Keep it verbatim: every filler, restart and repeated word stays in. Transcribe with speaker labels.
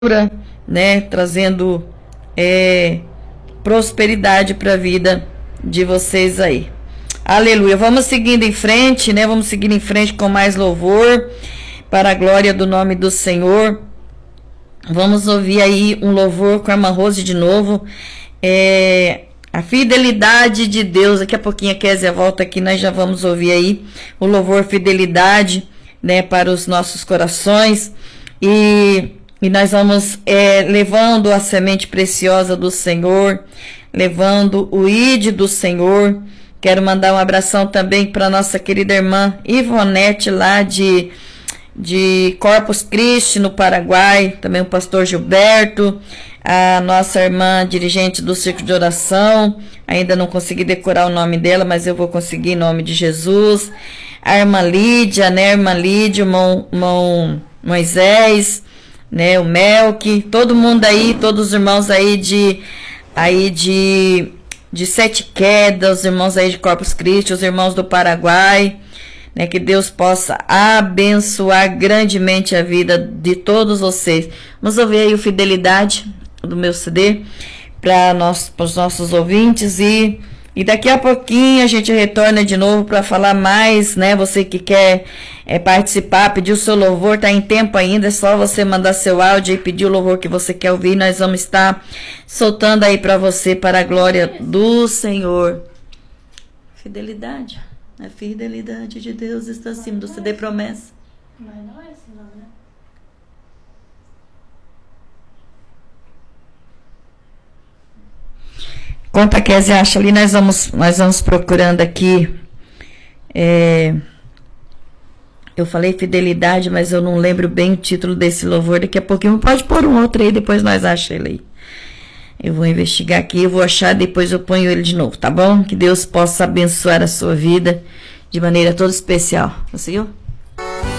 Speaker 1: né, trazendo é, prosperidade para a vida de vocês aí. Aleluia. Vamos seguindo em frente, né? Vamos seguindo em frente com mais louvor para a glória do nome do Senhor. Vamos ouvir aí um louvor com a irmã Rose de novo. É, a fidelidade de Deus. Daqui a pouquinho a Kézia volta aqui, nós já vamos ouvir aí o louvor fidelidade, né, para os nossos corações. E E nós vamos é, levando a semente preciosa do Senhor, levando o ide do Senhor. Quero mandar um abração também para nossa querida irmã Ivonete, lá de, de Corpus Christi, no Paraguai. Também o pastor Gilberto, a nossa irmã dirigente do Círculo de Oração. Ainda não consegui decorar o nome dela, mas eu vou conseguir em nome de Jesus. A irmã Lídia, né? A irmã Lídia, o irmão, irmão Moisés, né, o Melk, todo mundo aí, todos os irmãos aí de aí de de Sete Quedas, os irmãos aí de Corpus Christi, os irmãos do Paraguai, né, que Deus possa abençoar grandemente a vida de todos vocês. Vamos ouvir aí o Fidelidade do meu C D para nós, para os nossos ouvintes e E daqui a pouquinho a gente retorna de novo para falar mais, né? Você que quer é, participar, pedir o seu louvor, tá em tempo ainda, é só você mandar seu áudio e pedir o louvor que você quer ouvir. Nós vamos estar soltando aí para você, para a glória do Senhor. Fidelidade, a fidelidade de Deus está acima do C D Promessa.
Speaker 2: Mas não é esse nome, né?
Speaker 1: Enquanto a Kézia acha ali, nós vamos, nós vamos procurando aqui. É, eu falei fidelidade, mas eu não lembro bem o título desse louvor. Daqui a pouquinho pode pôr um outro aí, depois nós achamos ele aí. Eu vou investigar aqui, eu vou achar, depois eu ponho ele de novo, tá bom? Que Deus possa abençoar a sua vida de maneira toda especial. Conseguiu?